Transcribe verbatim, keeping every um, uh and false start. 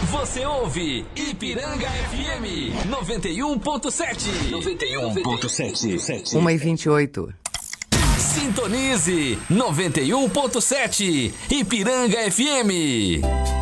Você ouve Ipiranga F M noventa e um ponto sete. noventa e um ponto sete. uma e vinte e oito. Sintonize noventa e um ponto sete. Ipiranga F M.